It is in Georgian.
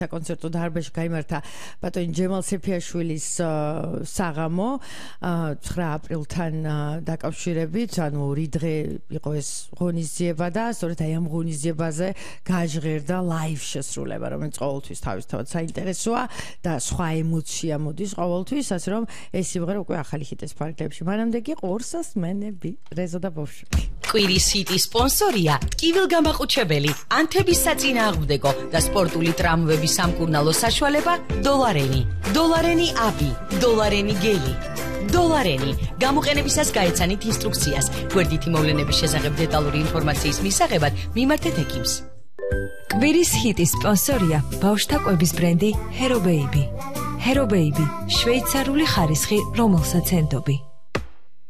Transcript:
საკონცერტო დარბაზში გაიმართა ბატონი ჯემალ სეფიაშვილის საღამო 9 აპრილთან დაკავშირებით, ანუ ორი დღე იყო ეს ღონისძიება და სწორედ აი ამ ღონისძიებაზე გაჟღერდა ლაივ შესრულება, რომელიც ყოველთვის თავისთავად საინტერესოა და სხვა ემოცია მოდის ყოველთვის, ასე რომ ეს სიმღერა უკვე ახალი ჰიტის ფარგლებში. მანამდე კი ყურსას მენები რეზო და ბავშვები. კვირის ჰიტის სპონსორია ტკივილგამაყუჩებელი, ანთების საწინააღმდეგო და სპორტული ტრამვების სამკურნალო საშუალება დოლარენი. დოლარენი აპი, დოლარენი გელი. დოლარენი. გამოყენებისას გაეცანით ინსტრუქციას. გვერდითი მოვლენების შესახებ დეტალური ინფორმაციის მისაღებად მიმართეთ ექიმს. კვირის ჰიტის სპონსორია ბავშვთა კვების ბრენდი Hero Baby. Hero Baby, შვეიცარიული ხარისხი, რომელსაც ენდობი.